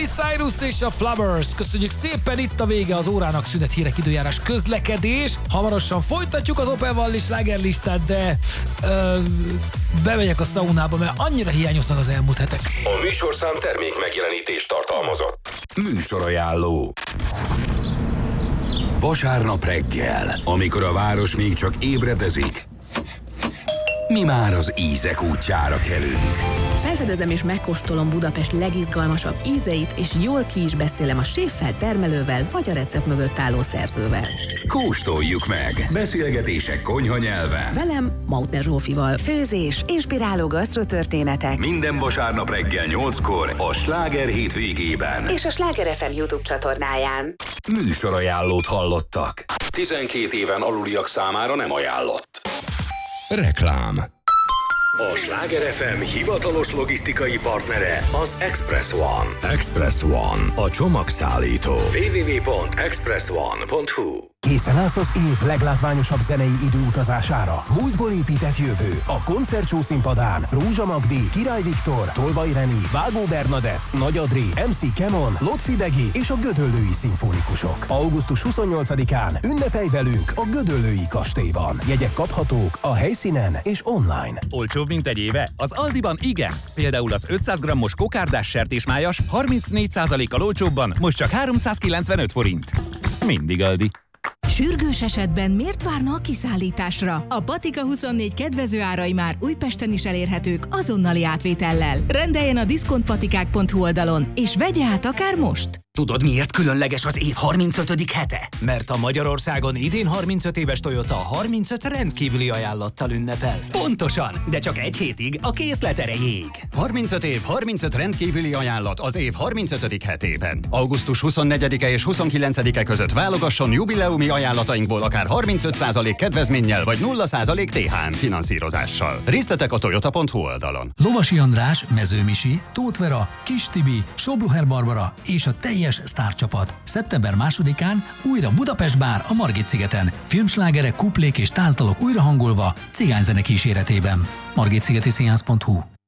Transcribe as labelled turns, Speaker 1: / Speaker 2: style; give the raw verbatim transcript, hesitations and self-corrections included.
Speaker 1: Cyrus és a Flowers. Köszönjük szépen, itt a vége az órának, szünet, hírek, időjárás, közlekedés. Hamarosan folytatjuk az Opel Valli slágerlistát, de ö, bemegyek a szaunába, mert annyira hiányoznak az elmúlt hetek.
Speaker 2: A műsorszám termék megjelenítést tartalmazott. Műsorajánló. Vasárnap reggel, amikor a város még csak ébredezik, mi már az ízek útjára kelünk.
Speaker 3: Felfedezem és megkóstolom Budapest legizgalmasabb ízeit, és jól ki is beszélem a séffel, termelővel, vagy a recept mögött álló szerzővel.
Speaker 2: Kóstoljuk meg! Beszélgetések konyha nyelven.
Speaker 3: Velem, Mautner Zsófival.
Speaker 4: Főzés, inspiráló gasztrotörténetek.
Speaker 2: Minden vasárnap reggel nyolckor a Sláger hétvégében.
Speaker 4: És a Sláger ef em YouTube csatornáján.
Speaker 2: Műsorajánlót hallottak. tizenkét éven aluliak számára nem ajánlott. Reklám. A Sláger ef em hivatalos logisztikai partnere az Express One. Express One, a csomagszállító. double-u double-u double-u pont express one pont hu.
Speaker 5: Készen állsz az év leglátványosabb zenei időutazására? Múltból épített jövő. A Koncertshow színpadán Rózsa Magdi, Király Viktor, Tolvay Reni, Vágó Bernadett, Nagy Adri, em cé Kemon, Lotfi Begi és a Gödöllői Szimfonikusok. augusztus huszonnyolcadikán ünnepelj velünk a Gödöllői kastélyban. Jegyek kaphatók a helyszínen és online.
Speaker 6: Olcsóbb, mint egy éve? Az Aldiban igen. Például az ötszáz grammos kokárdás sertésmájas harmincnégy százalékkal olcsóbban most csak háromszázkilencvenöt forint. Mindig Aldi.
Speaker 7: Sürgős esetben miért várna a kiszállításra? A Patika huszonnégy kedvező árai már Újpesten is elérhetők azonnali átvétellel. Rendeljen a diszkontpatikák pont hu oldalon, és vegye át akár most!
Speaker 8: Tudod, miért különleges az év harmincötödik hete? Mert a Magyarországon idén harmincöt éves Toyota harmincöt rendkívüli ajánlattal ünnepel. Pontosan, de csak egy hétig a készlet erejéig.
Speaker 9: harmincöt év, harmincöt rendkívüli ajánlat az év harmincötödik hetében. augusztus huszonnegyedike és huszonkilencedike között válogasson jubileumi ajánlatainkból akár harmincöt százalék kedvezménnyel vagy nulla százalék té há em finanszírozással. Részletek a toyota pont hu oldalon.
Speaker 10: Lovasi András, Mező Misi, Tóth Vera, Kis Tibi, Sobluher Barbara és a teljes sztárcsapat. szeptember másodikán újra Budapest Bár a Margit-szigeten. Filmslágerek, kuplék és táncdalok újrahangolva cigányzene kíséretében. margitszigeti színház pont hu